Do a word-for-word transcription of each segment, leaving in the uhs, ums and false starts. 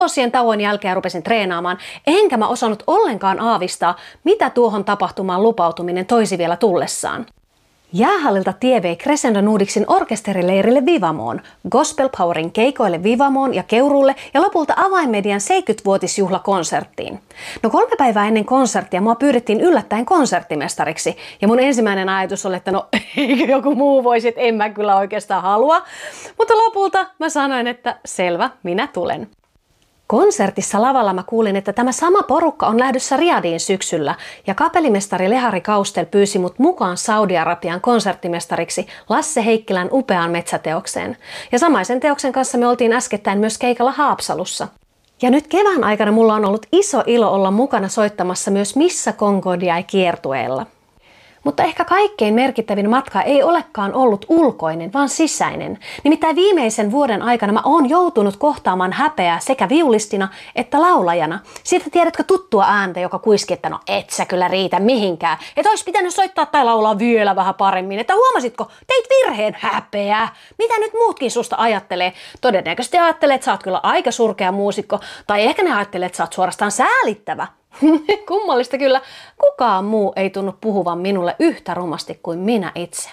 Vuosien tauon jälkeen rupesin treenaamaan, enkä mä osannut ollenkaan aavistaa, mitä tuohon tapahtumaan lupautuminen toisi vielä tullessaan. Jäähallilta tie vei Crescendo Nudicsin orkesterileirille Vivamoon, Gospel Powerin keikoille Vivamoon ja Keuruulle ja lopulta Avainmedian seitsemänkymmentävuotisjuhlakonserttiin. No kolme päivää ennen konserttia mua pyydettiin yllättäen konserttimestariksi ja mun ensimmäinen ajatus oli, että no eikö joku muu voisi, että en mä kyllä oikeastaan halua. Mutta lopulta mä sanoin, että selvä, minä tulen. Konsertissa lavalla mä kuulin, että tämä sama porukka on lähdössä Riadiin syksyllä ja kapellimestari Lehari Kaustel pyysi mut mukaan Saudi-Arabian konserttimestariksi Lasse Heikkilän upeaan metsäteokseen. Ja samaisen teoksen kanssa me oltiin äskettäin myös keikalla Haapsalussa. Ja nyt kevään aikana mulla on ollut iso ilo olla mukana soittamassa myös Missa Concordiae kiertueella. Mutta ehkä kaikkein merkittävin matka ei olekaan ollut ulkoinen, vaan sisäinen. Nimittäin viimeisen vuoden aikana mä oon joutunut kohtaamaan häpeää sekä viulistina että laulajana. Siitä tiedätkö tuttua ääntä, joka kuiski, että no et sä kyllä riitä mihinkään. Että olisi pitänyt soittaa tai laulaa vielä vähän paremmin. Että huomasitko, teit virheen, häpeää. Mitä nyt muutkin susta ajattelee? Todennäköisesti ajattelee, että sä oot kyllä aika surkea muusikko. Tai ehkä ne ajattelee, että sä oot suorastaan säälittävä. Kummallista kyllä, kukaan muu ei tunnu puhuvan minulle yhtä rumasti kuin minä itse.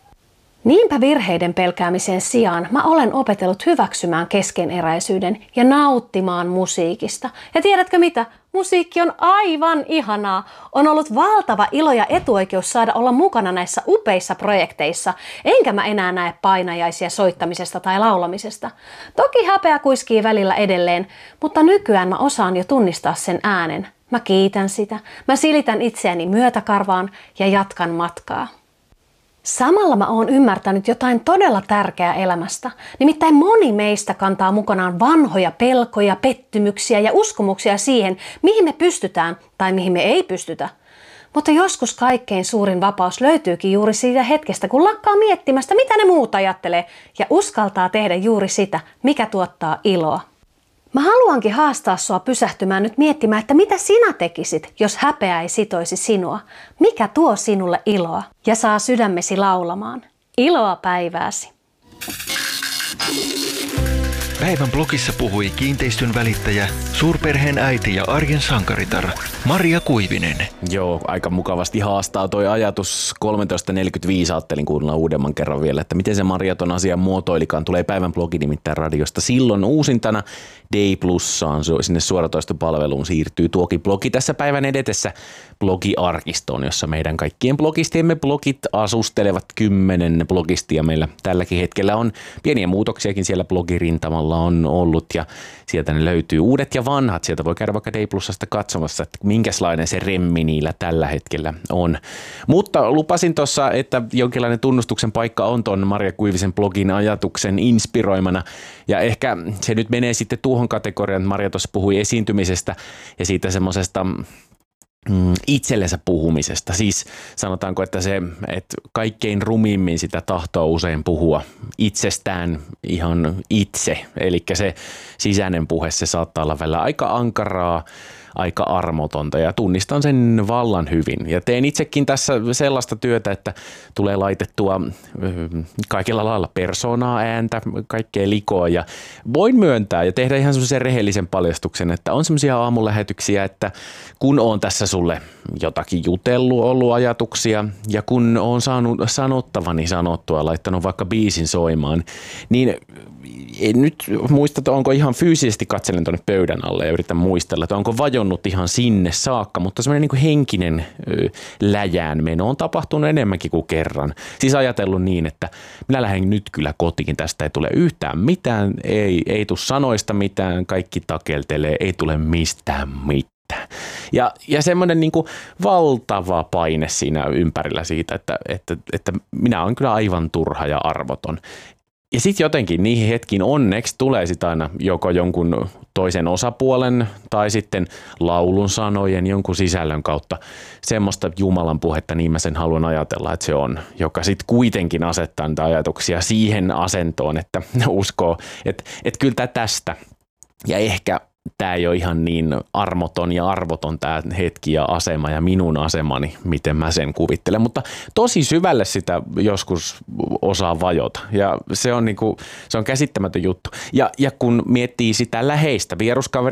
Niinpä virheiden pelkäämisen sijaan mä olen opetellut hyväksymään keskeneräisyyden ja nauttimaan musiikista. Ja tiedätkö mitä? Musiikki on aivan ihanaa. On ollut valtava ilo ja etuoikeus saada olla mukana näissä upeissa projekteissa, enkä mä enää näe painajaisia soittamisesta tai laulamisesta. Toki häpeä kuiskii välillä edelleen, mutta nykyään mä osaan jo tunnistaa sen äänen. Mä kiitän sitä, mä silitän itseäni myötäkarvaan ja jatkan matkaa. Samalla mä oon ymmärtänyt jotain todella tärkeää elämästä. Nimittäin moni meistä kantaa mukanaan vanhoja pelkoja, pettymyksiä ja uskomuksia siihen, mihin me pystytään tai mihin me ei pystytä. Mutta joskus kaikkein suurin vapaus löytyykin juuri siitä hetkestä, kun lakkaa miettimästä, mitä ne muut ajattelee ja uskaltaa tehdä juuri sitä, mikä tuottaa iloa. Mä haluankin haastaa sua pysähtymään nyt miettimään, että mitä sinä tekisit, jos häpeä ei sitoisi sinua. Mikä tuo sinulle iloa ja saa sydämesi laulamaan. Iloa päivääsi. Päivän blogissa puhui kiinteistön välittäjä, suurperheen äiti ja arjen sankaritar Maria Kuivinen. Joo, aika mukavasti haastaa toi ajatus. kolmetoista neljäkymmentäviisi ajattelin kuunnella uudemman kerran vielä, että miten se Maria ton asian muotoilikaan. Tulee päivän blogi nimittäin radiosta. Silloin uusintana Day Plussaan, sinne suoratoistopalveluun siirtyy tuokin blogi tässä päivän edetessä blogiarkistoon, jossa meidän kaikkien blogistiemme blogit asustelevat kymmenen blogistia. Meillä tälläkin hetkellä on pieniä muutoksiakin siellä blogirintamalla on ollut ja sieltä ne löytyy uudet ja vanhat. Sieltä voi käydä vaikka Day Plusasta katsomassa, että minkälainen se remmi niillä tällä hetkellä on. Mutta lupasin tuossa, että jonkinlainen tunnustuksen paikka on ton Maria Kuivisen blogin ajatuksen inspiroimana ja ehkä se nyt menee sitten tuohon kategoriaan, että Maria tuossa puhui esiintymisestä ja siitä semmoisesta itsellensä puhumisesta. Siis sanotaanko, että se, että kaikkein rumimmin sitä tahtoo usein puhua itsestään ihan itse. Eli se sisäinen puhe, se saattaa olla välillä aika ankaraa, aika armotonta ja tunnistan sen vallan hyvin. Ja teen itsekin tässä sellaista työtä, että tulee laitettua kaikilla lailla persoonaa, ääntä, kaikkea likoa ja voin myöntää ja tehdä ihan semmoisen rehellisen paljastuksen, että on semmoisia aamulähetyksiä, että kun on tässä sulle jotakin jutellut, ollut ajatuksia ja kun on saanut sanottavani sanottua, laittanut vaikka biisin soimaan, niin en nyt muista, että onko ihan fyysisesti katselen tuonne pöydän alle ja yritän muistella, että onko vajonnut ihan sinne saakka, mutta semmoinen niin kuin henkinen ö, läjäänmeno on tapahtunut enemmänkin kuin kerran. Siis ajatellut niin, että minä lähden nyt kyllä kotiin, tästä ei tule yhtään mitään, ei, ei tule sanoista mitään, kaikki takeltelee, ei tule mistään mitään. Ja, ja semmoinen niin kuin valtava paine siinä ympärillä siitä, että, että, että minä olen kyllä aivan turha ja arvoton. Ja sitten jotenkin niihin hetkiin onneksi tulee sitten aina joko jonkun toisen osapuolen tai sitten laulun sanojen, jonkun sisällön kautta semmoista Jumalan puhetta, niin mä sen haluan ajatella, että se on, joka sitten kuitenkin asettaa niitä ajatuksia siihen asentoon, että uskoo, että, että kyllä tästä ja ehkä tämä ei ole ihan niin armoton ja arvoton tämä hetki ja asema ja minun asemani, miten mä sen kuvittelen. Mutta tosi syvälle sitä joskus osaa vajota ja se on, niinku, se on käsittämätön juttu. Ja, ja kun miettii sitä läheistä vieruskaveria,